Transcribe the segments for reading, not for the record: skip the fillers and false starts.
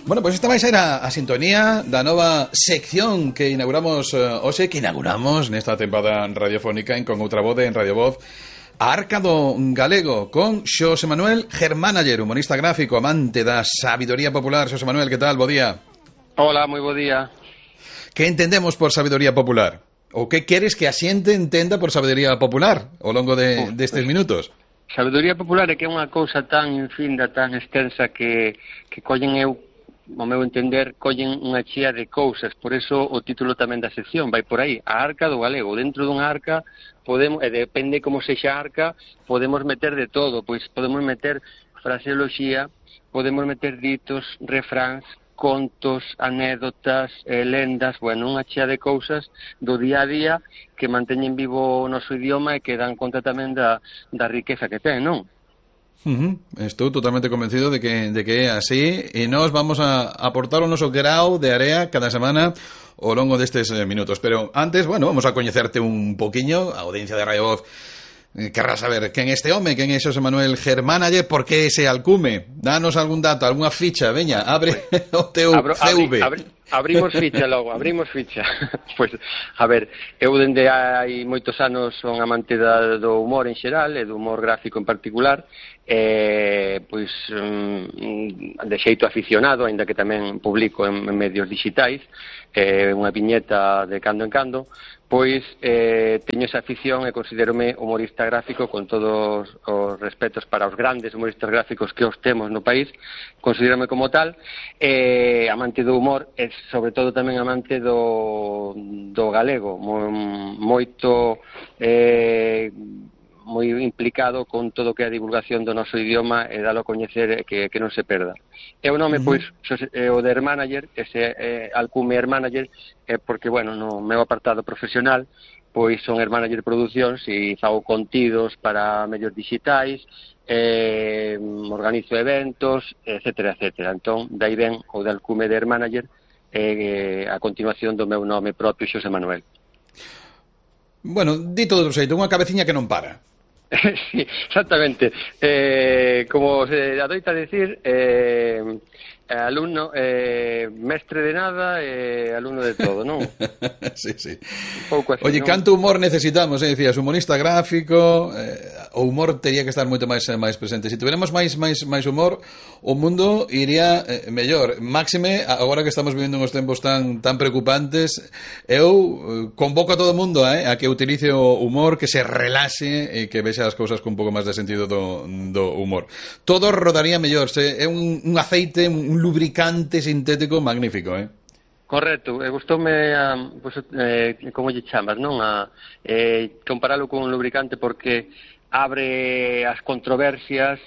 Bueno, pois esta vai ser a sintonía da nova sección que inauguramos hoxe, que inauguramos nesta tempada radiofónica Con outra voz en Radio Voz, a Arca do Galego, con Xosé Manuel Germánayer, humorista gráfico, amante da sabidoría popular. Xosé Manuel, que tal? Bo día. Hola, moi bo día. Que entendemos por sabidoría popular? Ou que queres que a xente entenda por sabidoría popular ao longo destes minutos? Sabiduría popular é que é unha cousa tan infinda, tan extensa que collen ao meu entender, collen unha chea de cousas. Por eso o título tamén da sección vai por aí, a Arca do Galego. Dentro dunha arca, podemos, e depende como sexa a arca, podemos meter de todo. Pois podemos meter fraseoloxía, podemos meter ditos, refráns, contos, anécdotas, lendas, bueno, unha chea de cousas do día a día que manteñen vivo o noso idioma e que dan conta tamén da riqueza que ten, non? Estou totalmente convencido de que é así, e nós vamos a aportar o noso grau de area cada semana ao longo destes minutos. Pero antes, bueno, vamos a coñecerte un poquiño, a audiencia de Radio Voz querrá saber quen é este home, quen é Xosé Manuel Germánayer, por que ese alcume. Danos algún dato, algunha ficha, veña, abre o teu CV. Abrimos ficha logo, abrimos ficha. Pois, a ver, eu dende hai moitos anos son amante do humor en xeral e do humor gráfico en particular, pois de xeito aficionado, aínda que tamén publico en medios digitais, unha viñeta de cando en cando, pois teño esa afición e considérome humorista gráfico con todos os respetos para os grandes humoristas gráficos que os temos no país, considérome como tal, amante do humor e sobre todo tamén amante do galego, moito moi implicado con todo o que é a divulgación do noso idioma e dalo a coñecer que non se perda. E o nome, pois, o de Hermánayer, ese alcume Hermánayer, porque, bueno, no meu apartado profesional, pois son Hermánayer Producións e fago contidos para medios digitais, organizo eventos, etcétera, etcétera. Entón, dai ben o de alcume de Hermánayer, a continuación do meu nome propio, Xosé Manuel. Bueno, dito de outro xeito, unha cabeciña que non para. Sí, exactamente. Como se adoita decir, alumno, mestre de nada e alumno de todo, non? Sí, sí. Un pouco así, oye, non? canto humor necesitamos, decías, humorista gráfico, o humor tería que estar moito máis presente. Se tuviéramos máis humor, o mundo iría mellor. Máxime, agora que estamos vivindo uns tempos tan preocupantes, eu convoco a todo o mundo a que utilice o humor, que se relaxe e que vexa as cousas con un pouco máis de sentido do humor. Todo rodaría mellor. É un aceite, un lubricante sintético magnífico, Correcto, gustoume como lle chamas, non? Comparalo con un lubricante porque abre as controversias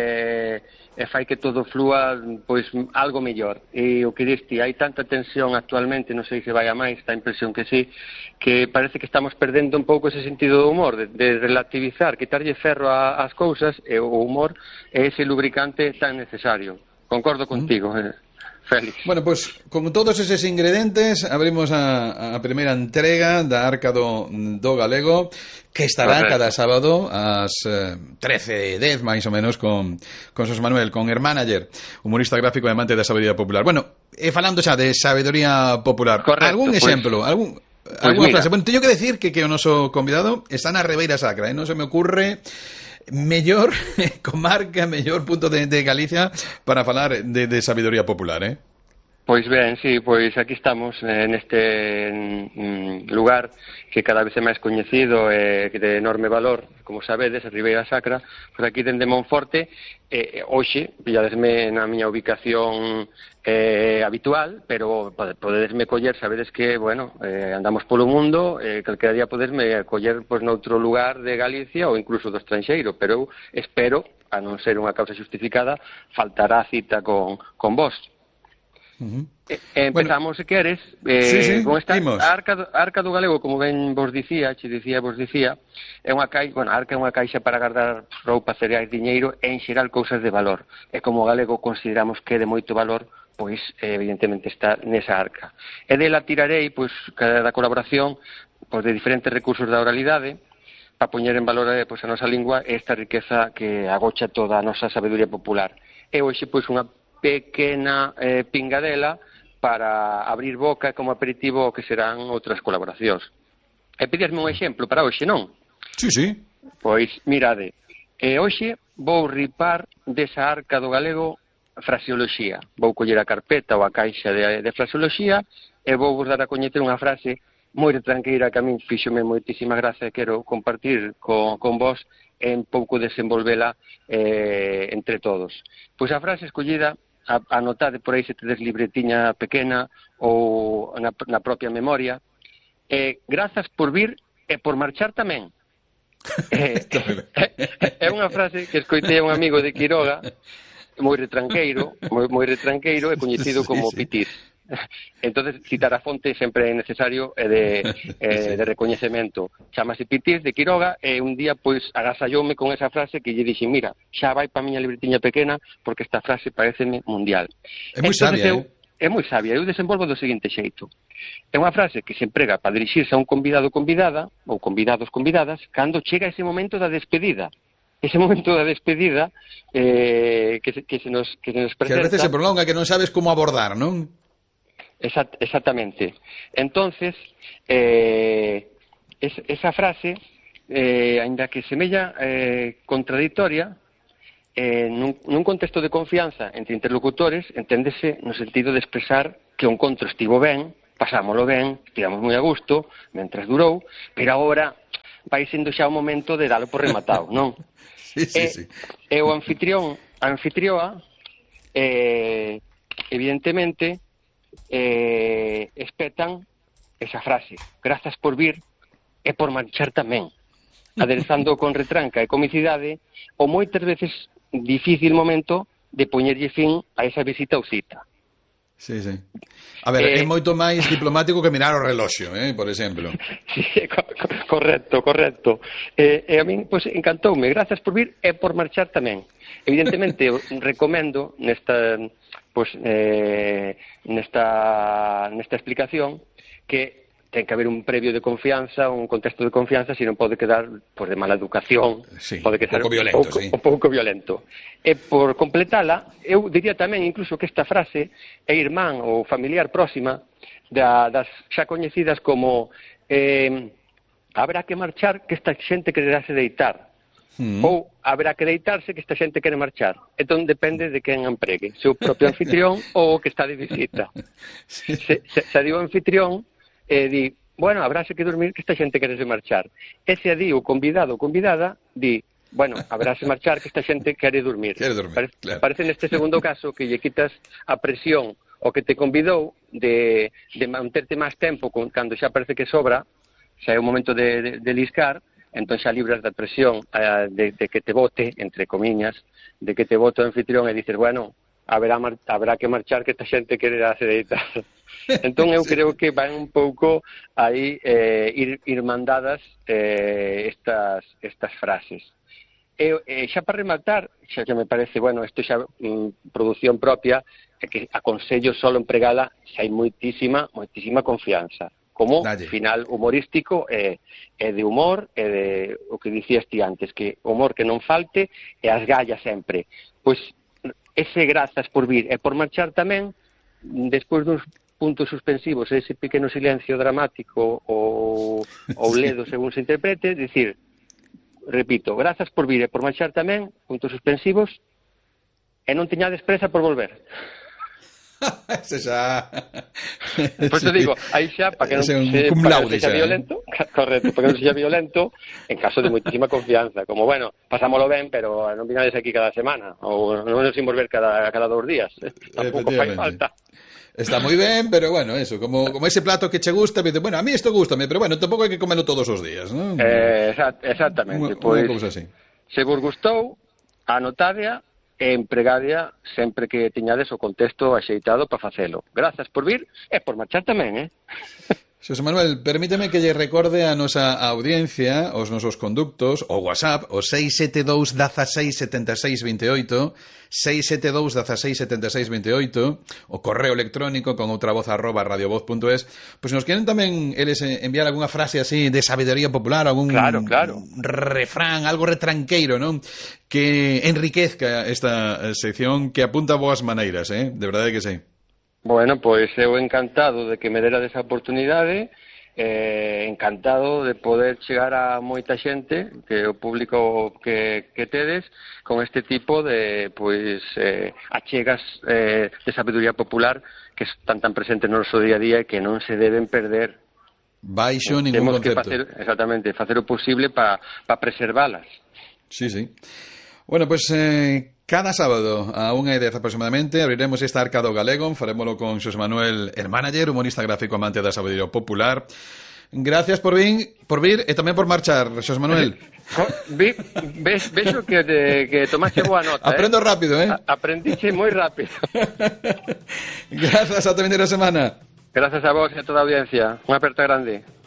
e fai que todo flúa pois algo mellor. E o que diste, hai tanta tensión actualmente, non sei se vai a máis, está a impresión que sí, que parece que estamos perdendo un pouco ese sentido do humor, de relativizar, quitarlle ferro ás cousas, e o humor é ese lubricante tan necesario. Concordo contigo, Félix. Bueno, pois, con todos eses ingredientes, abrimos a primeira entrega da Arca do Galego, que estará cada sábado ás 13:10, máis ou menos, con Xosé Manuel, con Hermánayer, humorista gráfico e amante da sabiduría popular. Bueno, falando xa de sabiduría popular, correcto, algún exemplo, alguna frase? Bueno, teño que decir que o noso convidado está na Ribeira Sacra, non se me ocurre mellor comarca, mellor punto de Galicia para falar de sabiduría popular, Pois ben, sí, pois aquí estamos neste lugar que cada vez é máis coñecido e de enorme valor, como sabedes, a Ribeira Sacra, por aquí dende Monforte, hoxe, pilladesme na miña ubicación habitual, pero podedesme coller, sabedes que, bueno, andamos polo mundo, calquera día podesme coller pois noutro lugar de Galicia ou incluso do estranxeiro, pero eu espero, a non ser unha causa justificada, faltará a cita con vos. Empezamos, se queres, sí, con esta Arca do Galego, como ben vos dicía, é unha caixa, bueno, a arca é unha caixa para guardar roupa, cereais, diñeiro e en xeral cousas de valor. E como galego consideramos que é de moito valor, pois evidentemente está nesa arca. E dela tirarei, pois, cada colaboración pois, de diferentes recursos da oralidade para poñer en valor pois, a nosa lingua e esta riqueza que agocha toda a nosa sabedoría popular. E hoxe, pois, unha pequena pingadela para abrir boca como aperitivo que serán outras colaboracións. E pedíasme un exemplo para hoxe, non? Sí, sí. Pois, mirade, hoxe vou ripar desa arca do galego fraseoloxía. Vou coller a carpeta ou a caixa de fraseoloxía e vou vos dar a coñecer unha frase moi retranqueira que a min fíxome moitísima gracia e quero compartir con vos e un pouco desenvolvela entre todos. Pois a frase escollida, anotade por aí se tedes libretiña pequena ou na propia memoria, grazas por vir e por marchar tamén. É unha frase que escoitei a un amigo de Quiroga, moi retranqueiro e coñecido como Pitir. Entonces, citar a fonte sempre é necesario de recoñecemento. Chámase Pitir de Quiroga e un día, pois, agasalloume con esa frase que lle dixen, mira, xa vai pa miña libretiña pequena porque esta frase pareceme mundial. É moi sabia, É moi sabia, eu desenvolvo do seguinte xeito. É unha frase que se emprega para dirixirse a un convidado ou convidada, ou convidados convidadas, cando chega ese momento da despedida. Ese momento da despedida que se nos presenta. Que a veces se prolonga, que non sabes como abordar, non? Exactamente. Entonces, esa frase, ainda que semella contradictoria, nun contexto de confianza entre interlocutores, enténdese no sentido de expresar que o encontro estivo ben, pasámolo ben, estivamos moi a gusto, mentras durou, pero agora vai sendo xa o momento de dalo por rematado, non? Sí. E o anfitrión, a anfitrioa, evidentemente, espetan esa frase, grazas por vir e por marchar tamén, aderezando con retranca e comicidade o moitas veces difícil momento de poñerlle fin a esa visita ou cita. Sí. A ver, é moito máis diplomático que mirar o reloxo, por exemplo. Sí, correcto. E a min, pois, encantoume, grazas por vir e por marchar tamén. Evidentemente, recomendo nesta explicación que ten que haber un previo de confianza, un contexto de confianza, se non pode quedar de mala educación, sí, pode que ser un pouco violento. E por completala, eu diría tamén incluso que esta frase é irmán ou familiar próxima das xa coñecidas como habrá que marchar que esta xente quererase deitar. Ou haberá que deitarse que esta xente quere marchar. Entón depende de quen empregue, se o propio anfitrión ou o que está de visita. Se di o anfitrión di, bueno, habráse que dormir que esta xente querese marchar. E se di o convidado ou convidada, di, bueno, habráse marchar que esta xente quere dormir. Claro. Parece neste segundo caso que lle quitas a presión o que te convidou de manterte máis tempo cando xa parece que sobra, xa é o momento de liscar, entón xa libras da presión de que te vote, entre comiñas, de que te vote o anfitrión e dices, bueno, habrá que marchar que esta xente quererase deitar. Entón eu creo que van un pouco aí ir mandadas estas frases. E xa para rematar, xa que me parece, bueno, isto xa produción propia, que aconsello solo empregala xa hai moitísima confianza. Como final humorístico e de humor e de o que dicías ti antes, que o humor que non falte e as gallas sempre. Pois ese grazas por vir e por marchar tamén, despois duns puntos suspensivos, ese pequeno silencio dramático ou ledo según se interprete, dicir, repito, grazas por vir e por marchar tamén, puntos suspensivos, e non teñades presa por volver. Ese xa... Por eso digo, aí xa, para que non sexa violento, correcto, para que non sexa violento, en caso de moitísima confianza, como, bueno, pasámolo ben, pero non vinades aquí cada semana, ou non nos imos ver cada 2 días, tampouco fai falta. Está moi ben, pero bueno, eso, como ese plato que che gusta, dice, bueno, a mí isto gustame, pero bueno, tampouco hai que comerlo todos os días, non? Exactamente, pois, se vos gustou, anotadea e empregadea sempre que teñades o contexto axeitado para facelo. Grazas por vir e por marchar tamén, Xosé Manuel, permíteme que lle recorde a nosa audiencia os nosos conductos, o WhatsApp, o 672 16 76 28, 672 16 76 28, o correo electrónico con outra voz @radiovoz.es. Pois nos queren tamén eles enviar algunha frase así de sabiduría popular, algún claro. refrán, algo retranqueiro, non? Que enriquezca esta sección, que apunta boas maneiras, de verdade que sí. Bueno, pois eu encantado de que me dera desa oportunidade, encantado de poder chegar a moita xente, que o público que tedes, con este tipo de achegas de sabiduría popular que están tan presentes no noso día a día e que non se deben perder. Baixo ningún concepto. Temos que facer o posible para preservalas. Sí. Bueno, pues cada sábado a 1:10 aproximadamente abriremos esta arca do galego, farémolo con Xosé Manuel, el manager, humorista gráfico amante da sabiduría popular. Gracias por vir e tamén por marchar, Xosé Manuel. Vexo que tomaste boa nota. Aprendo rápido, Aprendiche moi rápido. Grazas, ata a vindeira semana. Grazas a vos e a toda a audiencia. Unha aperta grande.